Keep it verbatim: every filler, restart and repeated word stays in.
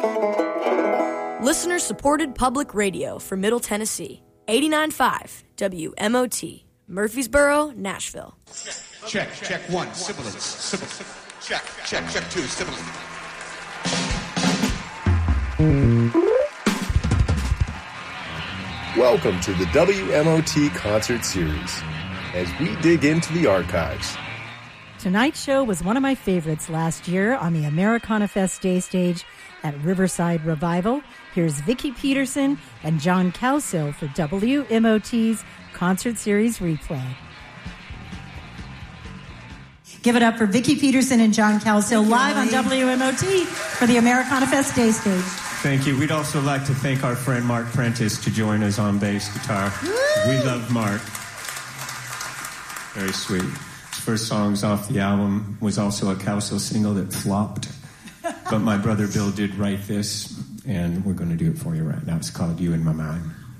Listener-supported public radio for Middle Tennessee. eighty-nine point five W M O T, Murfreesboro, Nashville. Check, check one, sibilance, sibilance. Check, check, check two, sibilance. Welcome to the W M O T Concert Series, as we dig into the archives. Tonight's show was one of my favorites last year on the Americana Fest Day Stage at Riverside Revival. Here's Vicki Peterson and John Cowsill for W M O T's Concert Series Replay. Give it up for Vicki Peterson and John Cowsill live on W M O T for the Americana Fest Day Stage. Thank you. We'd also like to thank our friend Mark Prentice to join us on bass guitar. Woo! We love Mark. Very sweet. His first songs off the album was also a Cowsill single that flopped. But my brother Bill did write this, and we're going to do it for you right now. It's called You in My Mind.